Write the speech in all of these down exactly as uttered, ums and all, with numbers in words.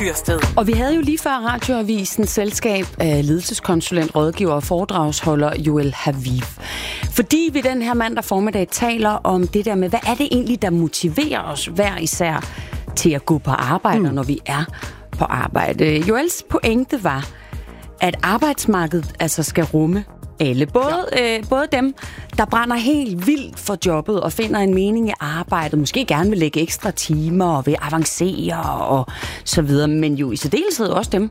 Og vi havde jo lige før Radioavisen selskab af ledelseskonsulent, rådgiver og foredragsholder Joel Haviv. Fordi vi den her mandag formiddag taler om det der med, hvad er det egentlig, der motiverer os hver især til at gå på arbejde, mm. når vi er på arbejde. Joels pointe var, at arbejdsmarkedet altså skal rumme alle. Både, ja. øh, både dem, der brænder helt vildt for jobbet og finder en mening i arbejdet, måske gerne vil lægge ekstra timer og vil avancere og så videre, men jo i særdeleshed også dem,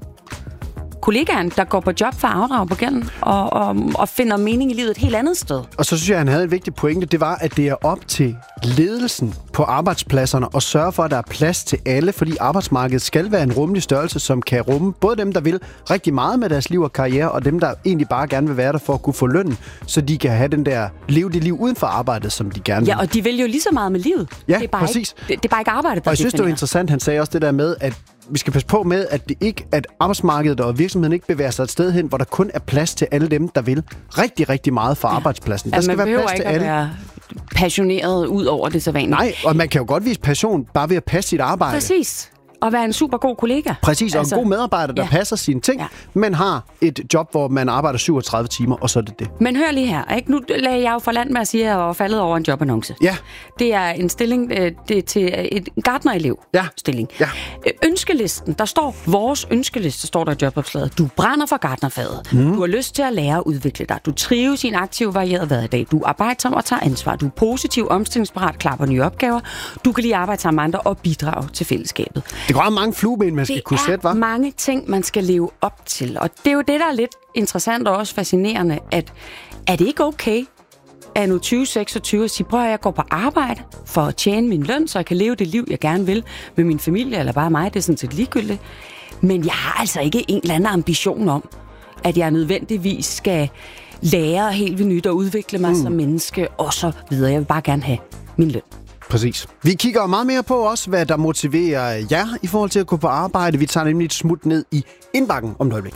kollegaen, der går på job for at afdrage på gælden og, og, og finder mening i livet et helt andet sted. Og så synes jeg, at han havde en vigtig pointe, det var, at det er op til ledelsen på arbejdspladserne at sørge for, at der er plads til alle, fordi arbejdsmarkedet skal være en rummelig størrelse, som kan rumme både dem, der vil rigtig meget med deres liv og karriere, og dem, der egentlig bare gerne vil være der for at kunne få løn, så de kan have den der, leve det liv uden for arbejdet, som de gerne vil. Ja, og de vil jo lige så meget med livet. Ja, det er bare præcis. Ikke, det, det er bare ikke arbejdet, der Og jeg synes, definerer. det var interessant, han sagde også det der med, at vi skal passe på med, at, det ikke, at arbejdsmarkedet og virksomheden ikke bevæger sig et sted hen, hvor der kun er plads til alle dem, der vil rigtig, rigtig meget for ja. arbejdspladsen. Der altså, skal være plads til alle. Være passioneret ud over det så vanlige. Nej, og man kan jo godt vise passion bare ved at passe sit arbejde. Præcis. Og være en super god kollega. Præcis, og altså, en god medarbejder, der ja. passer sine ting, ja. men har et job, hvor man arbejder syvogtredive timer, og så er det det. Men hør lige her, ikke? Nu lagde jeg jo for land med at sige, at jeg var faldet over en jobannonce. Ja. Det er en stilling det er til et gartnerelev-stilling. Ja. Ja. Ønskelisten, der står vores ønskeliste, står der i jobopslaget. Du brænder for gartnerfaget. Mm. Du har lyst til at lære at udvikle dig. Du trives i en aktiv, varieret hverdag. Du er arbejdsom og tager ansvar. Du er positiv, omstillingsparat, klar på nye opgaver. Du kan lide at arbejde sammen med andre og bidrage til fællesskabet. Det går mange flueben, man skal det kunne sætte, hva'? Det er mange ting, man skal leve op til. Og det er jo det, der er lidt interessant og også fascinerende, at er det ikke okay, at nu tyve seksogtyve at sige, prøv at jeg går på arbejde for at tjene min løn, så jeg kan leve det liv, jeg gerne vil med min familie, eller bare mig, det er sådan set ligegyldigt. Men jeg har altså ikke en eller anden ambition om, at jeg nødvendigvis skal lære helt vildt nyt og udvikle mig mm. som menneske, og så videre. Jeg vil bare gerne have min løn. Præcis. Vi kigger meget mere på også, hvad der motiverer jer i forhold til at gå på arbejde. Vi tager nemlig et smut ned i indbakken om et øjeblik.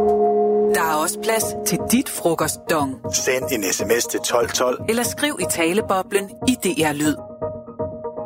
Der er også plads til dit frokostdong. Send en sms til tolv tolv. Eller skriv i taleboblen i D R Lyd.